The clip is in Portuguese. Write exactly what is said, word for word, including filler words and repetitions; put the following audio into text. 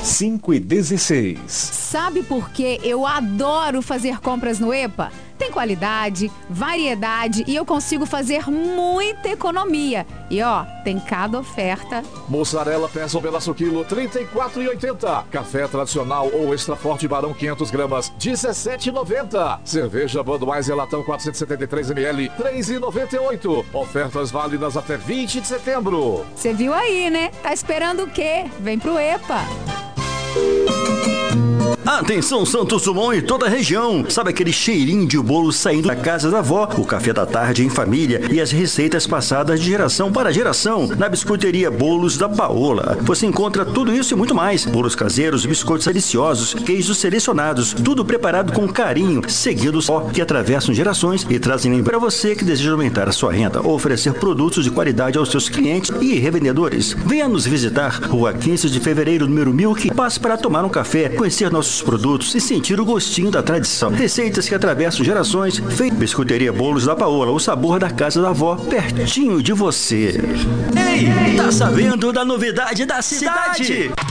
cinco e dezesseis. Sabe por que eu adoro fazer compras no EPA? Tem qualidade, variedade e eu consigo fazer muita economia. E ó, tem cada oferta. Mussarela peça um pedaço quilo, trinta e quatro reais e oitenta centavos. Café tradicional ou extra forte Barão quinhentas gramas, dezessete reais e noventa centavos. Cerveja Budweiser latão quatrocentos e setenta e três mililitros, três reais e noventa e oito centavos. Ofertas válidas até vinte de setembro. Você viu aí, né? Tá esperando o quê? Vem pro EPA. Atenção Santos Dumont e toda a região. Sabe aquele cheirinho de bolo saindo da casa da avó? O café da tarde em família e as receitas passadas de geração para geração. Na biscoiteria Bolos da Paola. Você encontra tudo isso e muito mais. Bolos caseiros, biscoitos deliciosos, queijos selecionados. Tudo preparado com carinho, seguindo só que atravessam gerações e trazem para você que deseja aumentar a sua renda ou oferecer produtos de qualidade aos seus clientes e revendedores. Venha nos visitar. Rua quinze de fevereiro, número mil, que passe para tomar um café, conhecer nossos produtos e sentir o gostinho da tradição. Receitas que atravessam gerações. Feito Biscoiteria Bolos da Paola, o sabor da casa da avó, pertinho de você. Ei, tá sabendo da novidade da cidade?